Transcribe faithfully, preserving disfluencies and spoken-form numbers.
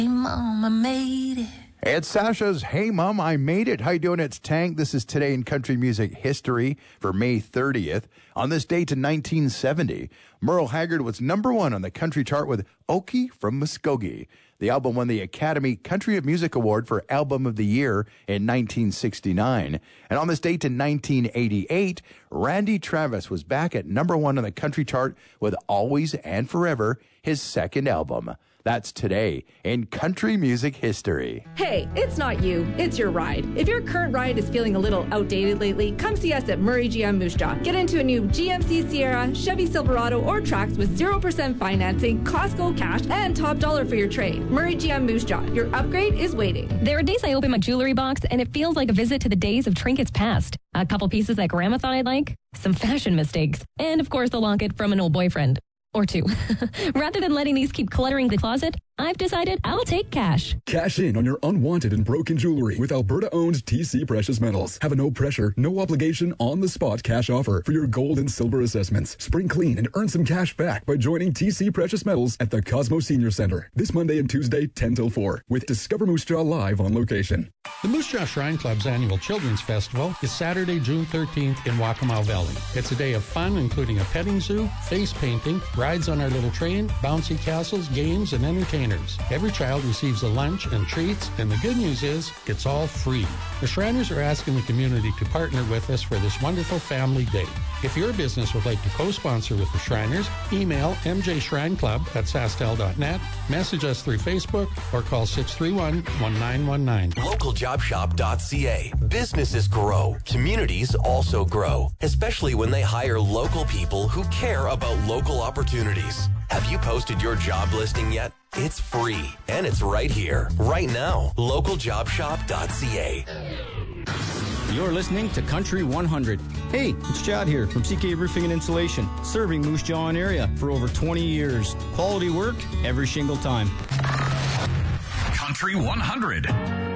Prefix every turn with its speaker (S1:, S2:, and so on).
S1: Hey, Mom, I made it.
S2: It's Sasha's Hey Mom, I Made It. How you doing? It's Tank. This is Today in Country Music History for May thirtieth. On this date in nineteen seventy, Merle Haggard was number one on the country chart with Okie from Muskogee. The album won the Academy Country of Music Award for Album of the Year in nineteen sixty-nine. And on this date in nineteen eighty-eight, Randy Travis was back at number one on the country chart with Always and Forever, his second album. That's Today in Country Music History.
S3: Hey, it's not you, it's your ride. If your current ride is feeling a little outdated lately, come see us at Murray G M Moose Jaw. Get into a new G M C Sierra, Chevy Silverado, or Trax with zero percent financing, Costco cash, and top dollar for your trade. Murray G M Moose Jaw. Your upgrade is waiting.
S4: There are days I open my jewelry box and it feels like a visit to the days of trinkets past. A couple pieces that Grandma thought I'd like, some fashion mistakes, and of course the locket from an old boyfriend. Or two. Rather than letting these keep cluttering the closet, I've decided I'll take cash.
S5: Cash in on your unwanted and broken jewelry with Alberta-owned T C Precious Metals. Have a no-pressure, no-obligation, on-the-spot cash offer for your gold and silver assessments. Spring clean and earn some cash back by joining T C Precious Metals at the Cosmo Senior Center this Monday and Tuesday, ten till four, with Discover Moose Jaw live on location.
S6: The Moose Jaw Shrine Club's annual Children's Festival is Saturday, June thirteenth in Waccamaw Valley. It's a day of fun, including a petting zoo, face painting, rides on our little train, bouncy castles, games, and entertainers. Every child receives a lunch and treats, and the good news is, it's all free. The Shriners are asking the community to partner with us for this wonderful family day. If your business would like to co-sponsor with the Shriners, email m j shrine club at sastel dot net, message us through Facebook, or call six three one, one nine one nine.
S7: local job shop dot c a. Businesses grow. Communities also grow, especially when they hire local people who care about local opportunities. Have you posted your job listing yet? It's free, and it's right here, right now. local job shop dot c a.
S8: You're listening to Country one hundred. Hey, it's Chad here from C K Roofing and Insulation, serving Moose Jaw and area for over twenty years. Quality work every single time.
S9: Country one hundred.